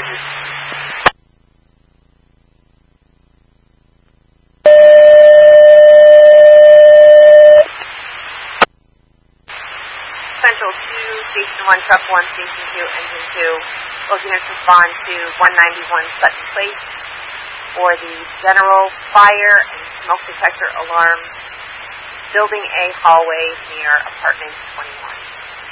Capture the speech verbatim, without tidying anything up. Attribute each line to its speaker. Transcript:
Speaker 1: Central two, Station one, Truck one, Station two, Engine two. Those units respond to one ninety-one Sutton Place for the general fire and smoke detector alarm, Building A hallway near Apartment twenty-one.